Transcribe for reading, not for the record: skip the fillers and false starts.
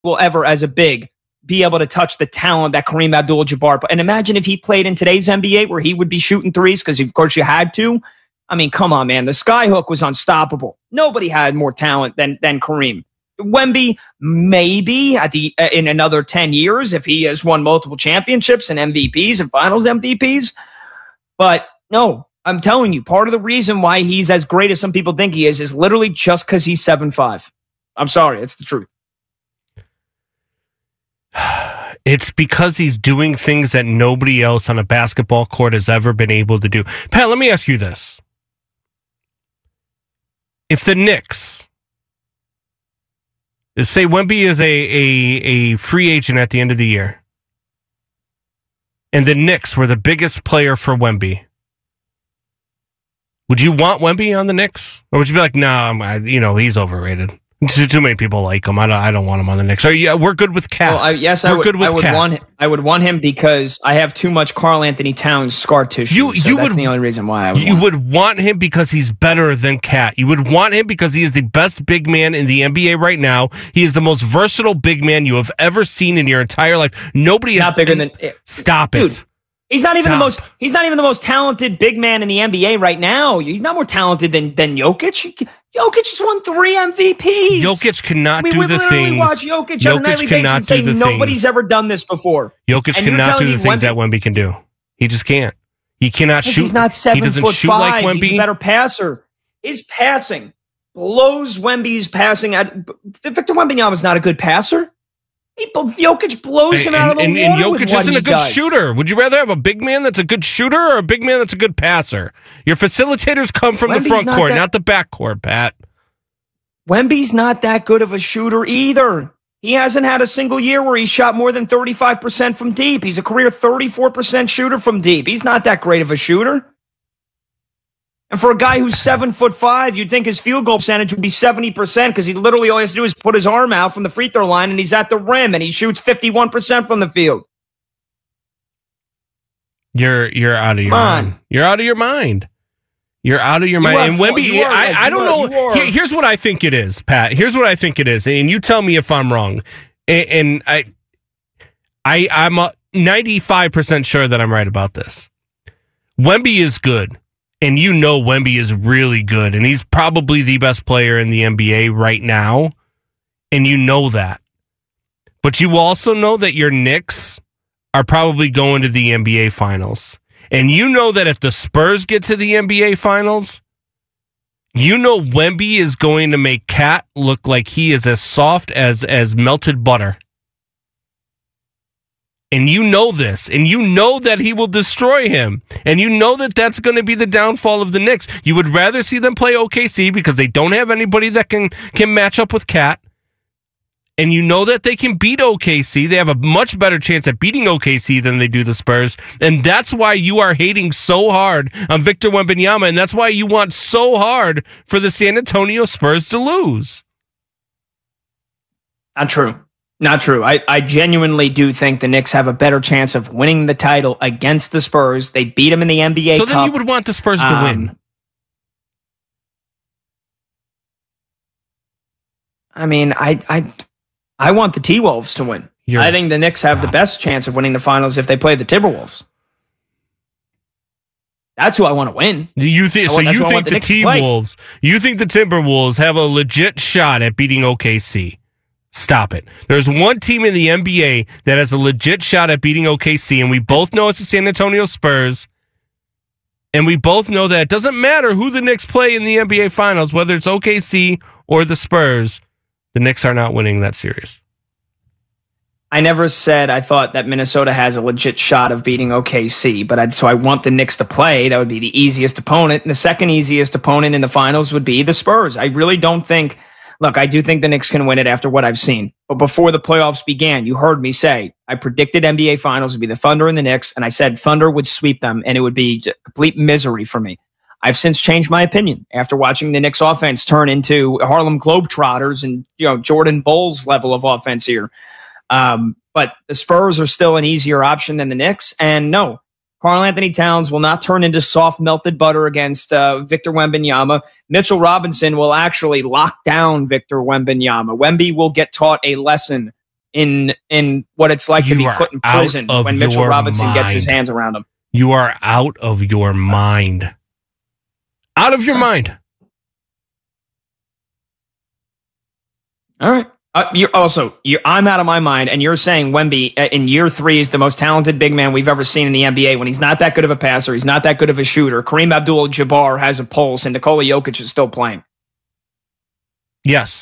will ever, as a big, be able to touch the talent that Kareem Abdul-Jabbar. And imagine if he played in today's NBA where he would be shooting threes because, of course, you had to. I mean, come on, man. The skyhook was unstoppable. Nobody had more talent than Kareem. Wemby, maybe in another 10 years if he has won multiple championships and MVPs and finals MVPs. But no, I'm telling you, part of the reason why he's as great as some people think he is literally just because he's 7'5". I'm sorry, it's the truth. It's because he's doing things that nobody else on a basketball court has ever been able to do. Pat, let me ask you this. If the Knicks, say Wemby is a free agent at the end of the year, and the Knicks were the biggest player for Wemby, would you want Wemby on the Knicks? Or would you be like, nah, he's overrated? Too many people like him. I don't want him on the Knicks. We're good with Cat. Well, I would want him because I have too much Karl Anthony Towns scar tissue. That's the only reason why I would want him because he's better than Cat. You would want him because he is the best big man in the NBA right now. He is the most versatile big man you have ever seen in your entire life. Nobody is not bigger than. Stop dude, it. He's not even the most. He's not even the most talented big man in the NBA right now. He's not more talented than Jokic. Jokic has won 3 MVPs. Jokic cannot do the things. We watch Jokic on a nightly basis and say nobody's ever done this before. Jokic cannot do the things that Wemby can do. He just can't. He cannot shoot. He's not 7'5". He doesn't shoot like Wemby. He's a better passer. His passing blows Wemby's passing. Victor Wembanyama is not a good passer. Jokic blows him out of the water. And Jokic isn't a good shooter. Would you rather have a big man that's a good shooter or a big man that's a good passer? Your facilitators come from the front court, not the back court, Pat. Wemby's not that good of a shooter either. He hasn't had a single year where he shot more than 35% from deep. He's a career 34% shooter from deep. He's not that great of a shooter. And for a guy who's 7'5", you'd think his field goal percentage would be 70% because he literally all he has to do is put his arm out from the free throw line and he's at the rim and he shoots 51% from the field. You're out of your mind. You're out of your mind. You're out of your mind. And Wemby, I don't know. Here's what I think it is, Pat. Here's what I think it is, and you tell me if I'm wrong. And I'm 95% sure that I'm right about this. Wemby is good. And you know Wemby is really good, and he's probably the best player in the NBA right now, and you know that. But you also know that your Knicks are probably going to the NBA Finals. And you know that if the Spurs get to the NBA Finals, you know Wemby is going to make Cat look like he is as soft as melted butter. And you know this, and you know that he will destroy him, and you know that that's going to be the downfall of the Knicks. You would rather see them play OKC because they don't have anybody that can match up with Cat, and you know that they can beat OKC. They have a much better chance at beating OKC than they do the Spurs, and that's why you are hating so hard on Victor Wembanyama, and that's why you want so hard for the San Antonio Spurs to lose. Not true. Not true. I genuinely do think the Knicks have a better chance of winning the title against the Spurs. They beat them in the NBA Cup. So then you would want the Spurs to win. I mean, I want the T-Wolves to win. I think the Knicks have the best chance of winning the finals if they play the Timberwolves. That's who I want to win. You think the T-Wolves? You think the Timberwolves have a legit shot at beating OKC? Stop it. There's one team in the NBA that has a legit shot at beating OKC, and we both know it's the San Antonio Spurs. And we both know that it doesn't matter who the Knicks play in the NBA Finals, whether it's OKC or the Spurs, the Knicks are not winning that series. I never said I thought that Minnesota has a legit shot of beating OKC, but so I want the Knicks to play. That would be the easiest opponent. And the second easiest opponent in the finals would be the Spurs. I really don't think... Look, I do think the Knicks can win it after what I've seen. But before the playoffs began, you heard me say, I predicted NBA Finals would be the Thunder and the Knicks, and I said Thunder would sweep them, and it would be complete misery for me. I've since changed my opinion after watching the Knicks offense turn into Harlem Globetrotters and Jordan Bulls level of offense here. But the Spurs are still an easier option than the Knicks, and no, Karl Anthony Towns will not turn into soft melted butter against Victor Wembanyama. Mitchell Robinson will actually lock down Victor Wembanyama. Wemby will get taught a lesson in what it's like to be put in prison when Mitchell Robinson gets his hands around him. You are out of your mind. Out of your mind. All right. I'm out of my mind, and you're saying Wemby in year 3 is the most talented big man we've ever seen in the NBA when he's not that good of a passer, he's not that good of a shooter. Kareem Abdul-Jabbar has a pulse, and Nikola Jokic is still playing. Yes.